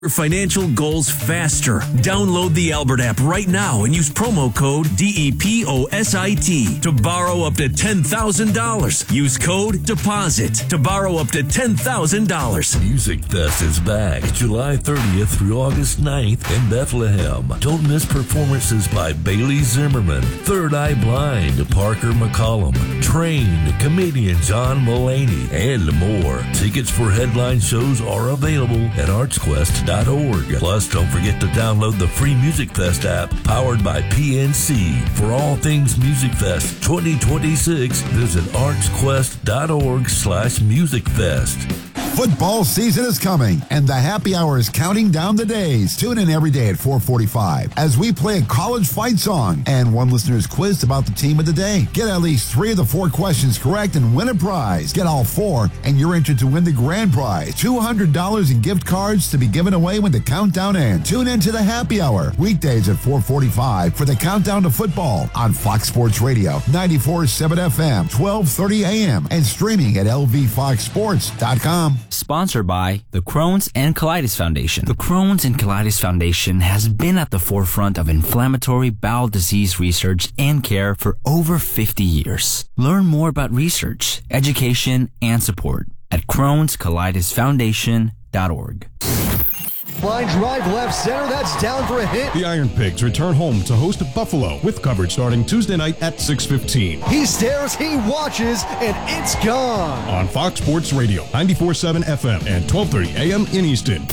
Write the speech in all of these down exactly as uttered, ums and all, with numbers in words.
Your financial goals faster. Download the Albert app right now and use promo code D E P O S I T to borrow up to ten thousand dollars. Use code DEPOSIT to borrow up to ten thousand dollars. Music Fest is back July thirtieth through August ninth in Bethlehem. Don't miss performances by Bailey Zimmerman, Third Eye Blind, Parker McCollum, Trained, comedian John Mulaney, and more. Tickets for headline shows are available at arts quest dot org. Plus, don't forget to download the free Music Fest app powered by P N C. For all things Music Fest twenty twenty-six, visit artsquest.org slash musicfest. Football season is coming, and the happy hour is counting down the days. Tune in every day at four forty-five as we play a college fight song, and one listener is quizzed about the team of the day. Get at least three of the four questions correct and win a prize. Get all four, and you're entered to win the grand prize, two hundred dollars in gift cards to be given away when the countdown ends. Tune in to the happy hour, weekdays at four forty-five for the countdown to football on Fox Sports Radio, ninety-four point seven F M, twelve thirty A M, and streaming at L V fox sports dot com. Sponsored by the Crohn's and Colitis Foundation. The Crohn's and Colitis Foundation has been at the forefront of inflammatory bowel disease research and care for over fifty years. Learn more about research, education, and support at crohns colitis foundation dot org. Line drive left center, that's down for a hit. The Iron Pigs return home to host Buffalo with coverage starting Tuesday night at six fifteen. He stares, he watches, and it's gone. On Fox Sports Radio, ninety-four point seven F M and twelve thirty A M in Easton.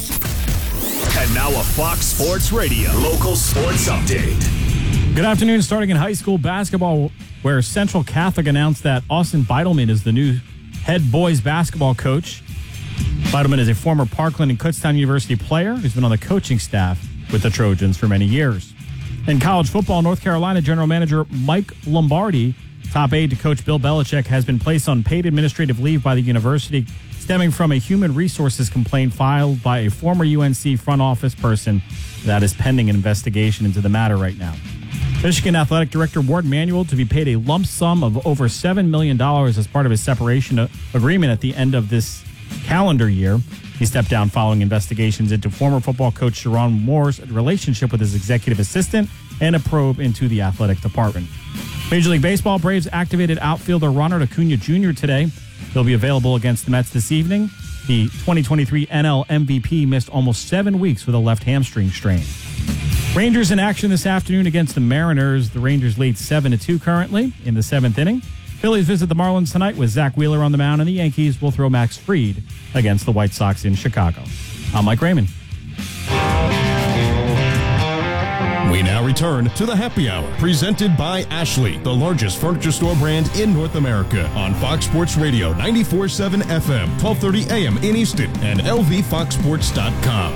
And now a Fox Sports Radio local sports update. Good afternoon. Starting in high school basketball, where Central Catholic announced that Austin Beidelman is the new head boys basketball coach. Beidelman is a former Parkland and Kutztown University player who's been on the coaching staff with the Trojans for many years. In college football, North Carolina General Manager Mike Lombardi, top aide to Coach Bill Belichick, has been placed on paid administrative leave by the university, stemming from a human resources complaint filed by a former U N C front office person that is pending an investigation into the matter right now. Michigan Athletic Director Ward Manuel to be paid a lump sum of over seven million dollars as part of his separation agreement at the end of this calendar year. He stepped down following investigations into former football coach Sharon Moore's relationship with his executive assistant and a probe into the athletic department. Major League Baseball, Braves activated outfielder Ronald Acuna Junior today. He'll be available against the Mets this evening. The twenty twenty-three N L M V P missed almost seven weeks with a left hamstring strain. Rangers in action this afternoon against the Mariners. The Rangers lead seven to two currently in the seventh inning. Phillies visit the Marlins tonight with Zach Wheeler on the mound, and the Yankees will throw Max Fried against the White Sox in Chicago. I'm Mike Raymond. We now return to the Happy Hour, presented by Ashley, the largest furniture store brand in North America, on Fox Sports Radio, ninety-four point seven F M, twelve thirty A M in Easton, and L V fox sports dot com.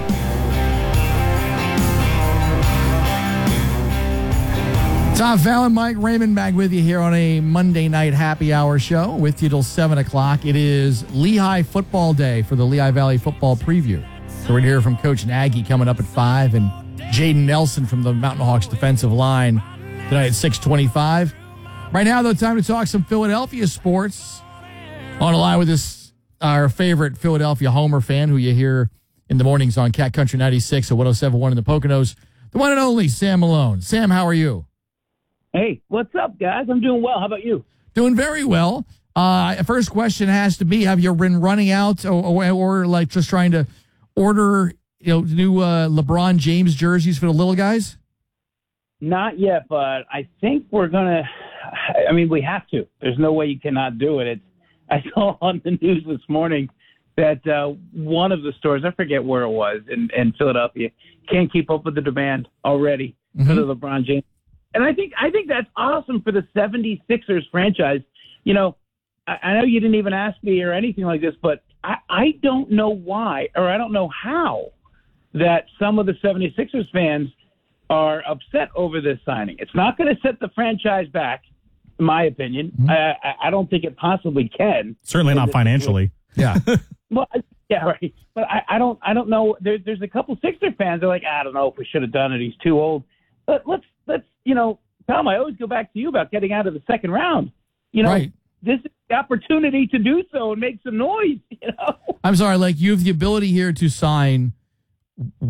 Tom Fallon, Mike Raymond back with you here on a Monday night happy hour show with you till seven o'clock. It is Lehigh football day for the Lehigh Valley football preview. So we're going to hear from Coach Nagy coming up at five and Jaden Nelson from the Mountain Hawks defensive line tonight at six twenty-five. Right now, though, time to talk some Philadelphia sports. On the line with this, our favorite Philadelphia Homer fan who you hear in the mornings on Cat Country ninety-six at one oh seven point one in the Poconos, the one and only Sam Malone. Sam, how are you? Hey, what's up, guys? I'm doing well. How about you? Doing very well. Uh, first question has to be, have you been running out or, or, or like just trying to order you know, new uh, LeBron James jerseys for the little guys? Not yet, but I think we're going to – I mean, we have to. There's no way you cannot do it. It's, I saw on the news this morning that uh, one of the stores, I forget where it was, in, in Philadelphia, can't keep up with the demand already mm-hmm. for the LeBron James. And I think I think that's awesome for the seventy-sixers franchise. You know, I, I know you didn't even ask me or anything like this, but I, I don't know why or I don't know how that some of the seventy-sixers fans are upset over this signing. It's not going to set the franchise back, in my opinion. Mm-hmm. I, I, I don't think it possibly can. Certainly not financially. Yeah. Well, yeah, right. But I, I don't I don't know. There, there's a couple Sixer fans that are like, I don't know if we should have done it. He's too old. But let's let's you know, Tom, I always go back to you about getting out of the second round. You know, right. This is the opportunity to do so and make some noise. You know, I'm sorry, like you have the ability here to sign what